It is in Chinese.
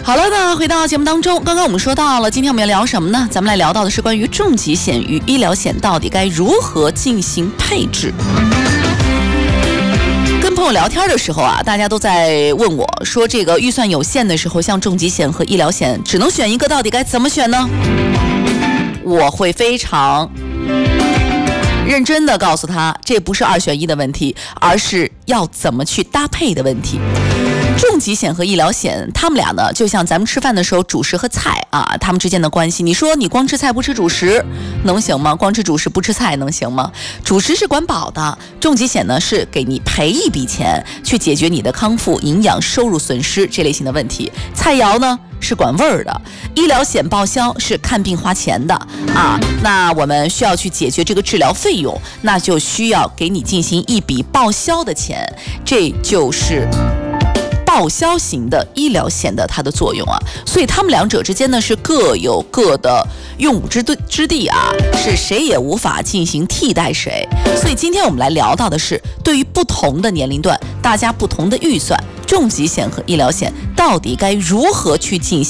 好了呢，回到节目当中，刚刚我们说到了，今天我们要聊什么呢？咱们来聊到的是关于重疾险与医疗险到底该如何进行配置。跟朋友聊天的时候啊，大家都在问我说，这个预算有限的时候，像重疾险和医疗险只能选一个，到底该怎么选呢？我会非常认真的告诉他，这不是2选1的问题，而是要怎么去搭配的问题。重疾险和医疗险，他们俩呢，就像咱们吃饭的时候主食和菜啊，他们之间的关系。你说你光吃菜不吃主食能行吗？光吃主食不吃菜能行吗？主食是管饱的，重疾险呢是给你赔一笔钱，去解决你的康复、营养、收入损失这类型的问题。菜肴呢是管味儿的，医疗险报销是看病花钱的啊。那我们需要去解决这个治疗费用，那就需要给你进行一笔报销的钱，这就是报销型的医疗险的它的作用啊。所以他们两者之间呢是各有各的用武之地啊，是谁也无法进行替代谁。所以今天我们来聊到的是，对于不同的年龄段，大家不同的预算，重疾险和医疗险到底该如何去进行